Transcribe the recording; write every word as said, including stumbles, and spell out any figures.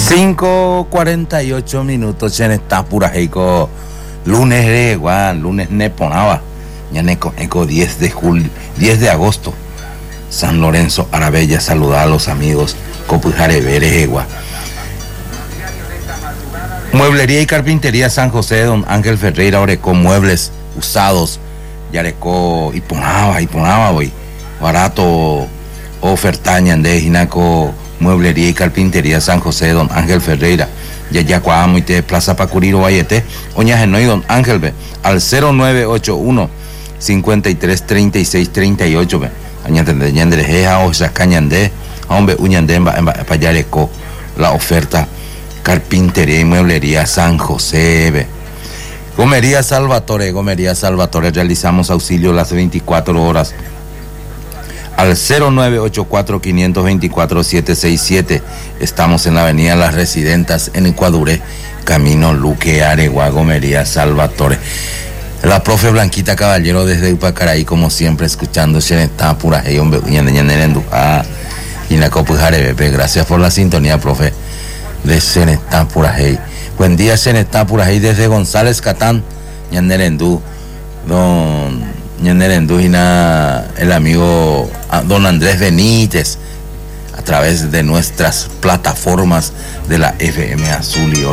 cinco cuarenta y ocho minutos en esta pura heico lunes de guan lunes neponaba ya neco eco diez de julio diez de agosto San Lorenzo Arabella. Saludar a los amigos Copujare Veregua. Mueblería y carpintería San José, don Ángel Ferreira Orecó, muebles usados Yarecó y ponaba y ponaba hoy barato ofertañan de Jinaco. Mueblería y carpintería San José, don Ángel Ferreira, ya ya cuamo y te Plaza Pacuriro Guayete, oña genoy don Ángel ve al cero nueve ocho uno cincuenta y tres treinta y seis treinta y ocho ve añade ñandre jeja o sa cañande hombre uñande en payareco la oferta carpintería y mueblería San José ve. Gomería Salvatore, Gomería Salvatore, realizamos auxilio las veinticuatro horas al cero nueve ocho cuatro cinco dos cuatro siete seis siete. Estamos en la avenida Las Residentas en Ecuadure, camino Luque Aregua, Gomería Salvatore. La profe Blanquita Caballero desde Upacaraí, como siempre, escuchando Xenetá pura hey, hombre, ah, y la Copujare, gracias por la sintonía, profe, de Xenetá pura hey. Buen día, Xenetá pura hey, desde González Catán, Ñanerendú, don Ñanerendújina, el amigo don Andrés Benítez, a través de nuestras plataformas de la F M Azul y Oro.